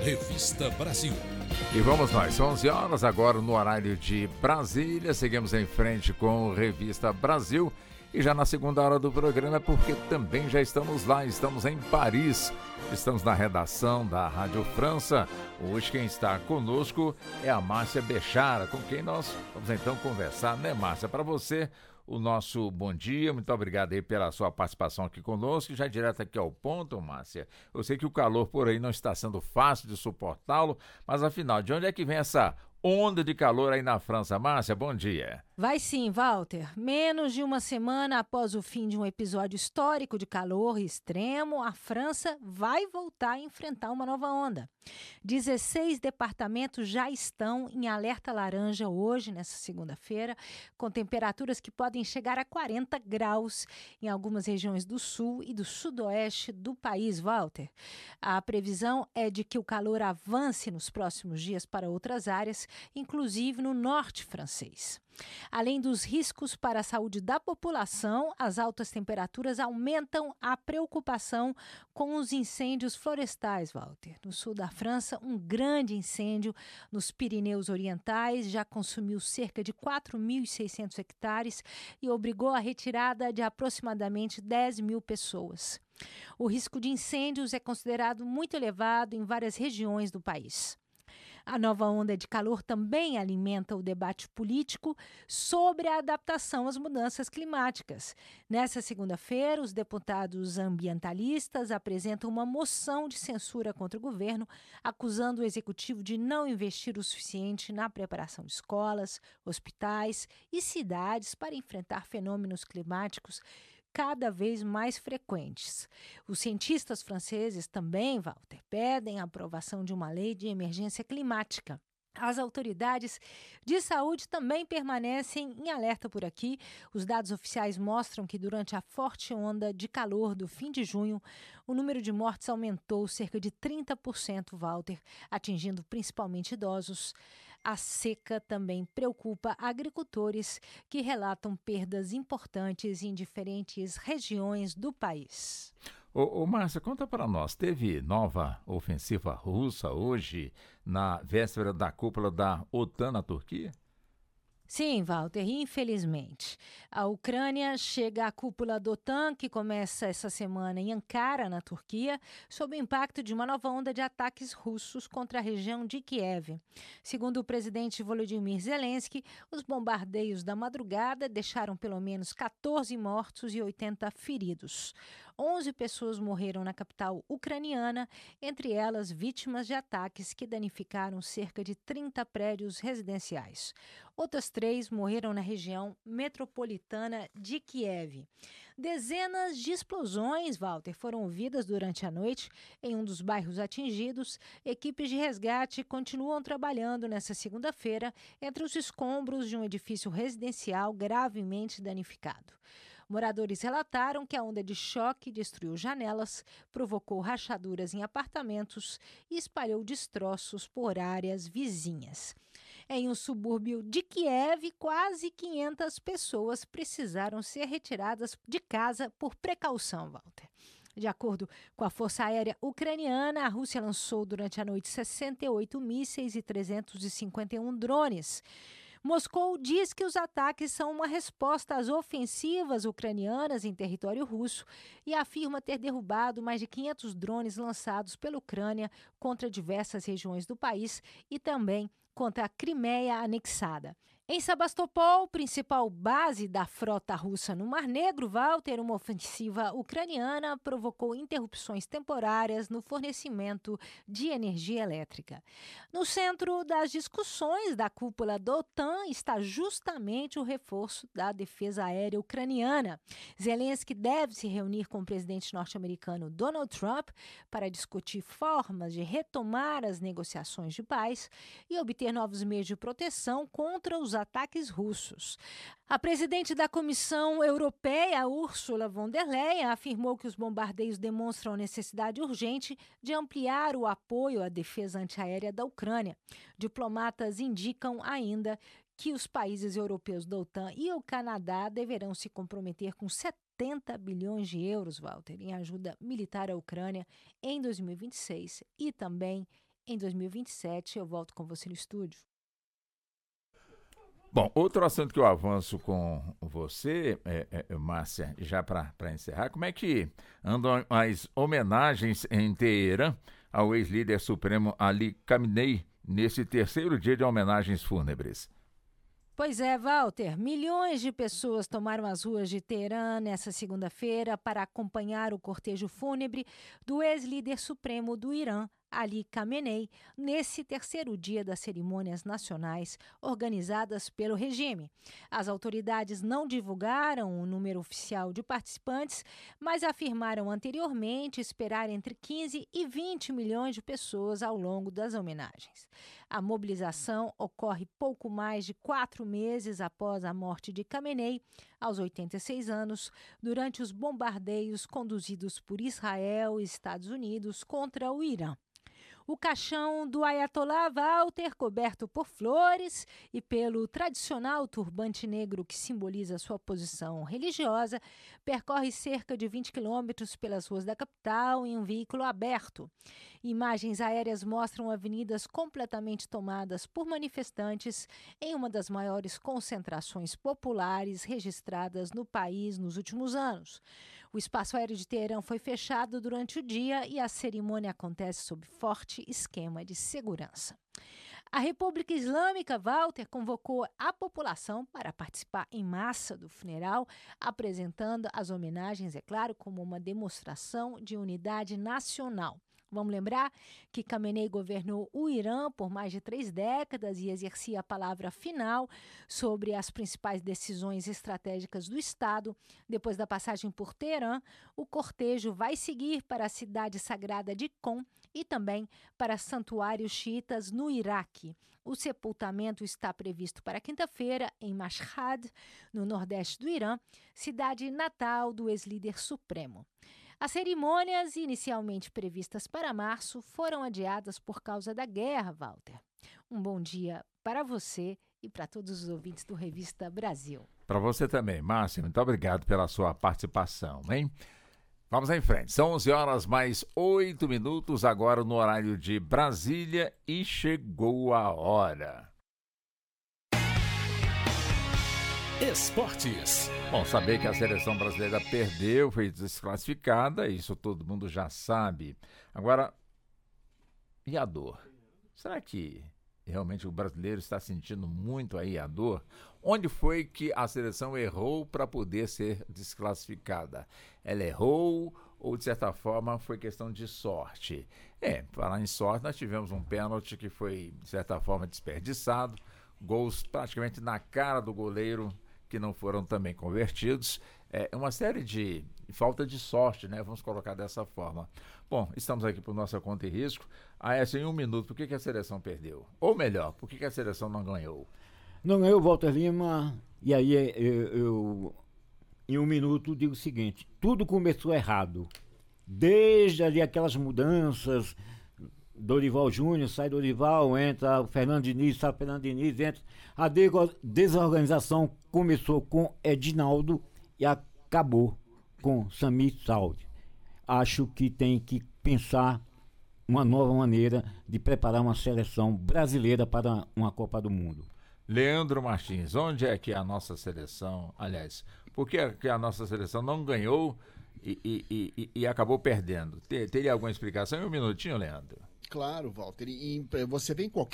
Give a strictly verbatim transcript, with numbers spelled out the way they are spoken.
Revista Brasil. E vamos nós, onze horas agora no horário de Brasília. Seguimos em frente com Revista Brasil. E já na segunda hora do programa, porque também já estamos lá, estamos em Paris. Estamos na redação da Rádio França. Hoje quem está conosco é a Márcia Bechara, com quem nós vamos então conversar, né, Márcia? Para você, o nosso bom dia, muito obrigado aí pela sua participação aqui conosco. Já direto aqui ao ponto, Márcia. Eu sei que o calor por aí não está sendo fácil de suportá-lo, mas afinal, de onde é que vem essa onda de calor aí na França? Márcia, bom dia. Vai sim, Walter. Menos de uma semana após o fim de um episódio histórico de calor extremo, a França vai voltar a enfrentar uma nova onda. dezesseis departamentos já estão em alerta laranja hoje, nessa segunda-feira, com temperaturas que podem chegar a quarenta graus em algumas regiões do sul e do sudoeste do país, Walter. A previsão é de que o calor avance nos próximos dias para outras áreas, inclusive no norte francês. Além dos riscos para a saúde da população, as altas temperaturas aumentam a preocupação com os incêndios florestais, Walter. No sul da França, um grande incêndio nos Pirineus Orientais já consumiu cerca de quatro mil e seiscentos hectares e obrigou a retirada de aproximadamente dez mil pessoas. O risco de incêndios é considerado muito elevado em várias regiões do país. A nova onda de calor também alimenta o debate político sobre a adaptação às mudanças climáticas. Nessa segunda-feira, os deputados ambientalistas apresentam uma moção de censura contra o governo, acusando o executivo de não investir o suficiente na preparação de escolas, hospitais e cidades para enfrentar fenômenos climáticos cada vez mais frequentes. Os cientistas franceses também, Walter, pedem a aprovação de uma lei de emergência climática. As autoridades de saúde também permanecem em alerta por aqui. Os dados oficiais mostram que durante a forte onda de calor do fim de junho, o número de mortes aumentou cerca de trinta por cento, Walter, atingindo principalmente idosos. A seca também preocupa agricultores que relatam perdas importantes em diferentes regiões do país. Ô, ô Márcia, conta para nós, teve nova ofensiva russa hoje, na véspera da cúpula da OTAN na Turquia? Sim, Walter, infelizmente. A Ucrânia chega à cúpula da OTAN, que começa essa semana em Ankara, na Turquia, sob o impacto de uma nova onda de ataques russos contra a região de Kiev. Segundo o presidente Volodymyr Zelensky, os bombardeios da madrugada deixaram pelo menos catorze mortos e oitenta feridos. onze pessoas morreram na capital ucraniana, entre elas vítimas de ataques que danificaram cerca de trinta prédios residenciais. Outras três morreram na região metropolitana de Kiev. Dezenas de explosões, Walter, foram ouvidas durante a noite em um dos bairros atingidos. Equipes de resgate continuam trabalhando nesta segunda-feira entre os escombros de um edifício residencial gravemente danificado. Moradores relataram que a onda de choque destruiu janelas, provocou rachaduras em apartamentos e espalhou destroços por áreas vizinhas. Em um subúrbio de Kiev, quase quinhentas pessoas precisaram ser retiradas de casa por precaução, Walter. De acordo com a Força Aérea Ucraniana, a Rússia lançou durante a noite sessenta e oito mísseis e trezentos e cinquenta e um drones. Moscou diz que os ataques são uma resposta às ofensivas ucranianas em território russo e afirma ter derrubado mais de quinhentos drones lançados pela Ucrânia contra diversas regiões do país e também contra a Crimeia anexada. Em Sebastopol, principal base da frota russa no Mar Negro, Walter, uma ofensiva ucraniana provocou interrupções temporárias no fornecimento de energia elétrica. No centro das discussões da cúpula da OTAN está justamente o reforço da defesa aérea ucraniana. Zelensky deve se reunir com o presidente norte-americano Donald Trump para discutir formas de retomar as negociações de paz e obter novos meios de proteção contra os ataques russos. A presidente da Comissão Europeia, Ursula von der Leyen, afirmou que os bombardeios demonstram a necessidade urgente de ampliar o apoio à defesa antiaérea da Ucrânia. Diplomatas indicam ainda que os países europeus da OTAN e o Canadá deverão se comprometer com setenta bilhões de euros, Walter, em ajuda militar à Ucrânia em dois mil e vinte e seis e também em dois mil e vinte e sete. Eu volto com você no estúdio. Bom, outro assunto que eu avanço com você, é, é, Márcia, já para encerrar, como é que andam as homenagens em Teherã ao ex-líder supremo Ali Khamenei nesse terceiro dia de homenagens fúnebres? Pois é, Walter, milhões de pessoas tomaram as ruas de Teherã nessa segunda-feira para acompanhar o cortejo fúnebre do ex-líder supremo do Irã, Ali Khamenei, nesse terceiro dia das cerimônias nacionais organizadas pelo regime. As autoridades não divulgaram o número oficial de participantes, mas afirmaram anteriormente esperar entre quinze e vinte milhões de pessoas ao longo das homenagens. A mobilização ocorre pouco mais de quatro meses após a morte de Khamenei, aos oitenta e seis anos, durante os bombardeios conduzidos por Israel e Estados Unidos contra o Irã. O caixão do Ayatollah Walter, coberto por flores e pelo tradicional turbante negro que simboliza sua posição religiosa, percorre cerca de vinte quilômetros pelas ruas da capital em um veículo aberto. Imagens aéreas mostram avenidas completamente tomadas por manifestantes em uma das maiores concentrações populares registradas no país nos últimos anos. O espaço aéreo de Teherã foi fechado durante o dia e a cerimônia acontece sob forte esquema de segurança. A República Islâmica, Walter, convocou a população para participar em massa do funeral, apresentando as homenagens, é claro, como uma demonstração de unidade nacional. Vamos lembrar que Khamenei governou o Irã por mais de três décadas e exercia a palavra final sobre as principais decisões estratégicas do Estado. Depois da passagem por Teherã, o cortejo vai seguir para a cidade sagrada de Qom e também para santuários xiitas no Iraque. O sepultamento está previsto para quinta-feira em Mashhad, no nordeste do Irã, cidade natal do ex-líder supremo. As cerimônias, inicialmente previstas para março, foram adiadas por causa da guerra, Walter. Um bom dia para você e para todos os ouvintes do Revista Brasil. Para você também, Márcia, muito obrigado pela sua participação, hein? Vamos em frente, são onze horas mais oito minutos agora no horário de Brasília e chegou a hora. Esportes. Bom, saber que a seleção brasileira perdeu, foi desclassificada, isso todo mundo já sabe. Agora, e a dor? Será que realmente o brasileiro está sentindo muito aí a dor? Onde foi que a seleção errou para poder ser desclassificada? Ela errou ou, de certa forma, foi questão de sorte? É, falar em sorte, nós tivemos um pênalti que foi, de certa forma, desperdiçado, gols praticamente na cara do goleiro, que não foram também convertidos, é uma série de falta de sorte, né? Vamos colocar dessa forma. Bom, estamos aqui por nossa conta e risco. Ah, essa em um minuto, por que, que a seleção perdeu? Ou melhor, por que, que a seleção não ganhou? Não ganhou, Walter Lima, e aí eu, eu em um minuto digo o seguinte, tudo começou errado. Desde ali aquelas mudanças, Dorival Júnior, sai Dorival, entra o Fernando Diniz, sai o Fernando Diniz, entra. A desorganização começou com Edinaldo e acabou com Samir Saud. Acho que tem que pensar uma nova maneira de preparar uma seleção brasileira para uma Copa do Mundo. Leandro Martins, onde é que a nossa seleção, aliás, por que, que a nossa seleção não ganhou e, e, e, e acabou perdendo? Ter, teria alguma explicação? Em um minutinho, Leandro? Claro, Walter. E, e você vê em qualquer